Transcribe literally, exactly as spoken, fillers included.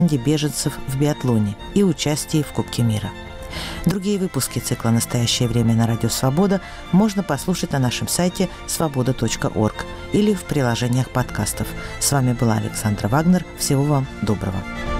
беженцев в биатлоне и участии в Кубке мира. Другие выпуски цикла «Настоящее время» на Радио Свобода можно послушать на нашем сайте свобода точка орг или в приложениях подкастов. С вами была Александра Вагнер. Всего вам доброго.